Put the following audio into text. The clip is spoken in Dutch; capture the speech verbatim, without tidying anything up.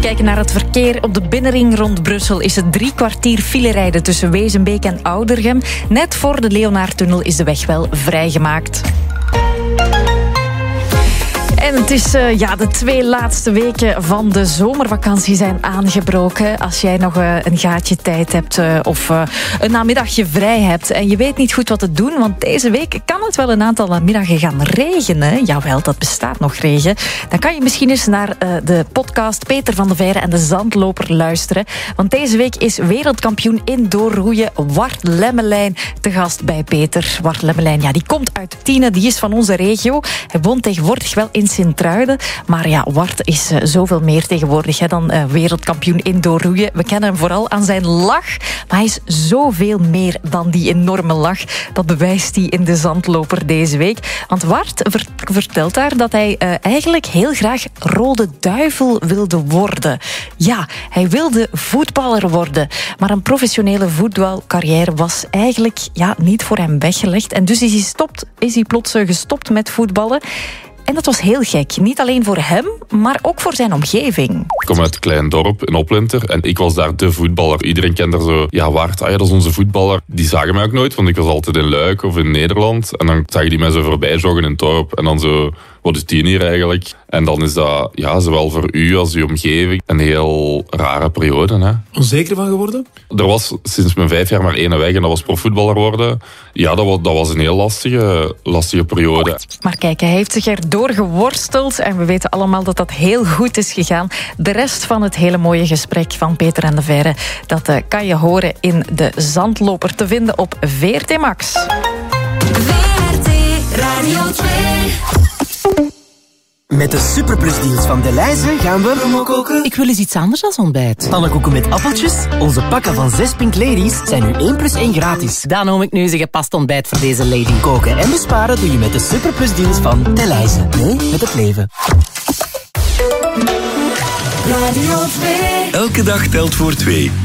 Kijken naar het verkeer. Op de binnenring rond Brussel is het drie kwartier filerijden tussen Wezenbeek en Oudergem. Net voor de Leonardtunnel is de weg wel vrijgemaakt. En het is uh, ja, de twee laatste weken van de zomervakantie zijn aangebroken. Als jij nog uh, een gaatje tijd hebt uh, of uh, een namiddagje vrij hebt en je weet niet goed wat te doen, want deze week kan het wel een aantal namiddagen gaan regenen. Jawel, dat bestaat nog regen. Dan kan je misschien eens naar uh, de podcast Peter van de Veire en de Zandloper luisteren. Want deze week is wereldkampioen indoorroeien Wart Lemmelijn te gast bij Peter. Wart Lemmelijn, ja, die komt uit Tiene, die is van onze regio. Hij woont tegenwoordig wel in Sint-Truiden. Maar ja, Wart is uh, zoveel meer tegenwoordig hè, dan uh, wereldkampioen indoorroeien. We kennen hem vooral aan zijn lach. Maar hij is zoveel meer dan die enorme lach. Dat bewijst hij in de Zandloper deze week. Want Wart ver- vertelt daar dat hij uh, eigenlijk heel graag Rode Duivel wilde worden. Ja, hij wilde voetballer worden. Maar een professionele voetbalcarrière was eigenlijk ja, niet voor hem weggelegd. En dus is hij, stopt, is hij plots gestopt met voetballen. En dat was heel gek. Niet alleen voor hem, maar ook voor zijn omgeving. Ik kom uit een klein dorp in Oplinter en ik was daar de voetballer. Iedereen kende er zo, ja, Wart, ah ja, dat is onze voetballer. Die zagen mij ook nooit, want ik was altijd in Luik of in Nederland. En dan zagen die mij zo voorbij joggen in het dorp. En dan zo, wat is die hier eigenlijk? En dan is dat, ja, zowel voor u als uw omgeving een heel rare periode. Hè? Onzeker van geworden? Er was sinds mijn vijf jaar maar één weg en dat was profvoetballer worden. Ja, dat was, dat was een heel lastige, lastige periode. Maar kijk, hij heeft zich erdoor geworsteld en we weten allemaal dat dat heel goed is gegaan. De rest van het hele mooie gesprek van Peter en de Veire, dat uh, kan je horen in de Zandloper te vinden op V R T Max. V R T Radio twee. Met de superplusdeals van Delhaize gaan we koken. Ik wil eens iets anders dan ontbijt. Pannenkoeken met appeltjes. Onze pakken van zes Pink Ladies zijn nu één plus één gratis. Dan noem ik nu eens een gepast ontbijt voor deze lady. Koken en besparen doe je met de superplusdeals van Delhaize. Nee, met het leven. Radio twee. Elke dag telt voor twee.